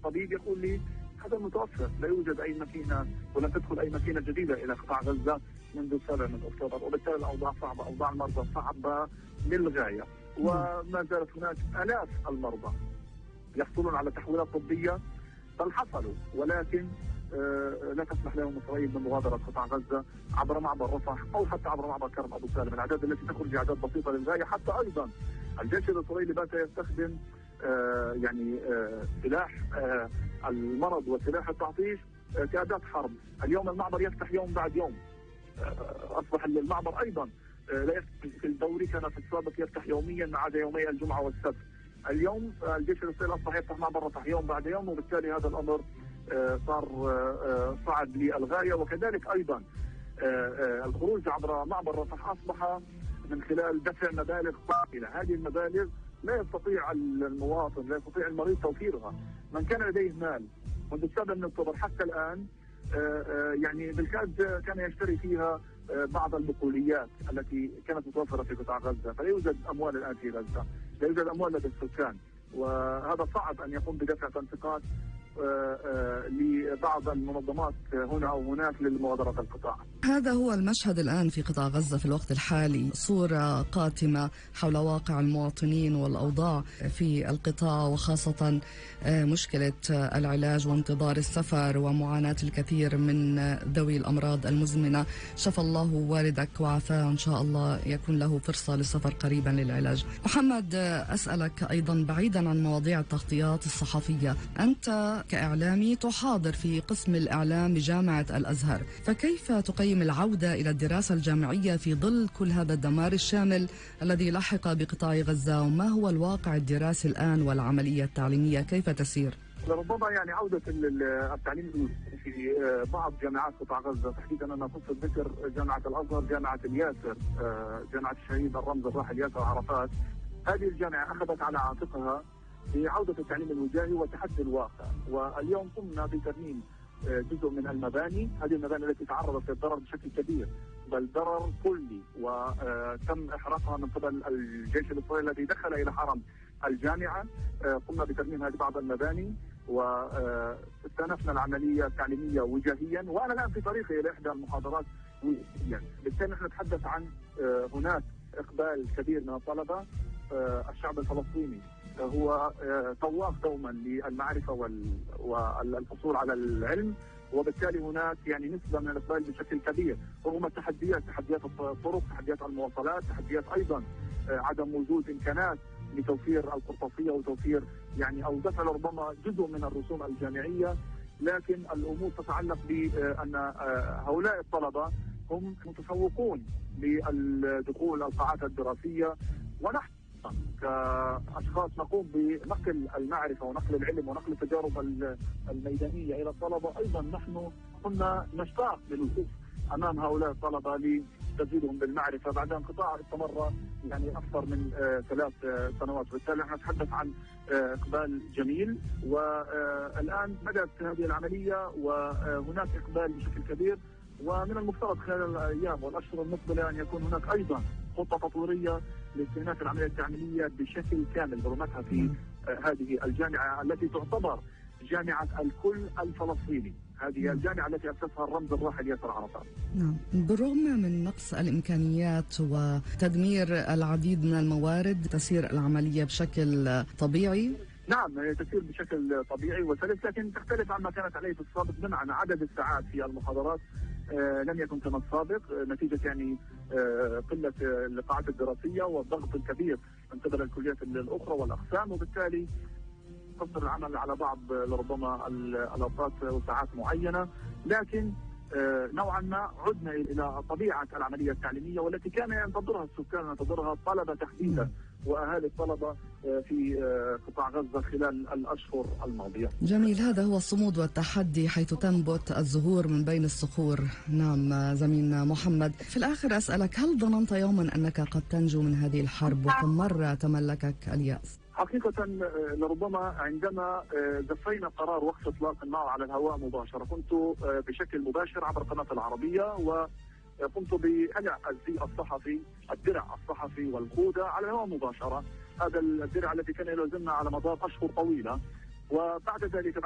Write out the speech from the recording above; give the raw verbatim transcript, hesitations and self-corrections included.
الطبيب يقول لي هذا متوفر، لا يوجد أي ماكينة ولم تدخل أي ماكينة جديدة إلى قطاع غزة منذ السابع من أكتوبر، وبالتالي الأوضاع صعبة، أوضاع المرضى صعبة للغاية. وما زالت هناك آلاف المرضى يحصلون على تحويلات طبية، بل حصلوا ولكن آه لا تسمح لهم إسرائيل بمغادرة قطاع غزة عبر معبر رفح أو حتى عبر معبر كرم أبو سالم. الأعداد التي تخرج أعداد بسيطة للغاية. حتى أيضا الجيش الإسرائيلي بات يستخدم آه يعني آه سلاح آه المرض وسلاح التعطيش آه كأداة حرب. اليوم المعبر يفتح يوم بعد يوم، آه أصبح المعبر أيضا آه لا يفتح في الدوري، كان في السابق يفتح يوميا ما عدا يومي الجمعة والسبت. اليوم آه الجيش الإسرائيلي أصبح يفتح معبر رفح يوم بعد يوم، وبالتالي هذا الأمر آه صار آه صعب للغاية. وكذلك أيضا آه آه الخروج عبر معبر رفح أصبح من خلال دفع مبالغ طائلة. هذه المبالغ لا يستطيع المواطن، لا يستطيع المريض توفيرها. من كان لديه مال منذ السابع من أكتوبر حتى الآن يعني بالكاد كان يشتري فيها بعض البقوليات التي كانت متوفرة في قطاع غزة، فلا يوجد أموال الآن في غزة، لا يوجد أموال لدى السكان، وهذا صعب أن يقوم بدفع تنسيقات لبعض المنظمات هنا أو هناك للمغادرة القطاع. هذا هو المشهد الآن في قطاع غزة في الوقت الحالي، صورة قاتمة حول واقع المواطنين والأوضاع في القطاع، وخاصة مشكلة العلاج وانتظار السفر ومعاناة الكثير من ذوي الأمراض المزمنة. شفى الله والدك وعافاه، إن شاء الله يكون له فرصة للسفر قريبا للعلاج. محمد، أسألك أيضا بعيدا عن مواضيع التغطيات الصحفية، أنت كإعلامي تحاضر في قسم الإعلام بجامعة الأزهر، فكيف تقيم العودة إلى الدراسة الجامعية في ظل كل هذا الدمار الشامل الذي لحق بقطاع غزة؟ وما هو الواقع الدراسي الآن والعملية التعليمية كيف تسير؟ ربما يعني عودة التعليم في بعض جامعات قطاع غزة، تحديدا أنا أخص بذكر جامعة الأزهر، جامعة الياسر، جامعة الشهيد الرمز الراحل ياسر عرفات. هذه الجامعة أخذت على عاتقها بعودة التعليم الوجاهي وتحدي الواقع، واليوم قمنا بترميم جزء من المباني. هذه المباني التي تعرضت للضرر بشكل كبير، بل ضرر كلي، وتم إحراقها من قبل الجيش الإسرائيلي الذي دخل إلى حرم الجامعة. قمنا بترميم هذه بعض المباني واستأنفنا العملية التعليمية وجاهيا، وأنا الآن في طريقي إلى إحدى المحاضرات وجاهيا. بالتالي نحن نتحدث عن هناك إقبال كبير من الطلبة. الشعب الفلسطيني هو طواف دوما للمعرفة والحصول على العلم، وبالتالي هناك يعني نسبة من الإقبال بشكل كبير، رغم التحديات، تحديات الطرق، تحديات المواصلات، تحديات أيضا عدم وجود إمكانات لتوفير القرطاسية وتوفير يعني أو دفع ربما جزء من الرسوم الجامعية. لكن الأمور تتعلق بأن هؤلاء الطلبة هم متفوقون بالدخول القاعات الدراسية، ونحن كأشخاص نقوم بنقل المعرفة ونقل العلم ونقل التجارب الميدانية إلى الطلبة. أيضا نحن كنا نشتاق للوقوف أمام هؤلاء الطلبة لتزيدهم بالمعرفة بعد انقطاع استمر يعني أكثر من آه ثلاث آه سنوات. بالتالي نحن نتحدث عن آه إقبال جميل، والآن بدأت هذه العملية وهناك إقبال بشكل كبير، ومن المفترض خلال الأيام والأشهر المقبلة أن يكون هناك أيضا خطة تطويرية لاستئناف العملية التعليمية بشكل كامل برمتها في هذه الجامعة التي تعتبر جامعة الكل الفلسطيني. هذه الجامعة التي أسسها الرمز الراحل ياسر عرفات. نعم، بالرغم من نقص الإمكانيات وتدمير العديد من الموارد، تسير العملية بشكل طبيعي؟ نعم، هي تسير بشكل طبيعي وسلس، لكن تختلف عما كانت عليه في السابق، بمعنى عدد الساعات في المحاضرات آه لم يكن كما السابق، نتيجة يعني آه قلة اللقاءات الدراسية والضغط الكبير من قبل الكليات الأخرى والأقسام، وبالتالي قصر العمل على بعض لربما الأوقات وساعات معينة. لكن آه نوعا ما عدنا إلى طبيعة العملية التعليمية والتي كان ينتظرها السكان وينتظرها الطلبة تحديدا وأهالي الطلبة في قطاع غزة خلال الأشهر الماضية. جميل، هذا هو الصمود والتحدي حيث تنبت الزهور من بين الصخور. نعم زميلنا محمد، في الآخر أسألك، هل ظننت يوما أنك قد تنجو من هذه الحرب وكم مرة تملكك اليأس؟ حقيقة لربما عندما دفينا قرار وقف إطلاق النار على الهواء مباشرة، كنت بشكل مباشر عبر قناة العربية وقمت بقلع الزي الصحفي، الدرع الصحفي والخوذة على الهواء مباشرة. هذا الدرع الذي كان يلزمنا على مدار أشهر طويلة، وبعد ذلك